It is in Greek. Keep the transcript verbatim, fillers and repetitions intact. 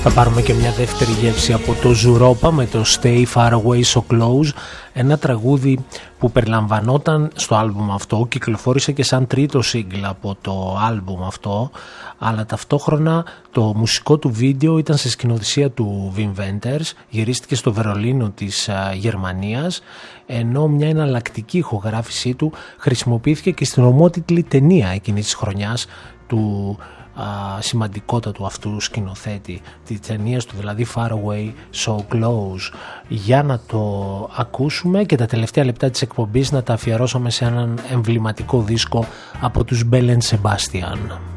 Θα πάρουμε και μια δεύτερη γεύση από το Zooropa με το Stay Far Away So Close, ένα τραγούδι που περιλαμβανόταν στο άλμπουμ αυτό, κυκλοφόρησε και σαν τρίτο single από το άλμπουμ αυτό, αλλά ταυτόχρονα το μουσικό του βίντεο ήταν σε σκηνοθεσία του Wim Wenders, γυρίστηκε στο Βερολίνο της α, Γερμανίας, ενώ μια εναλλακτική ηχογράφησή του χρησιμοποιήθηκε και στην ομότιτλη ταινία εκείνης της χρονιάς του Uh, σημαντικότατου αυτού σκηνοθέτη της ταινίας του, δηλαδή Far Away So Close. Για να το ακούσουμε και τα τελευταία λεπτά της εκπομπής να τα αφιερώσαμε σε έναν εμβληματικό δίσκο από τους Bell and Sebastian.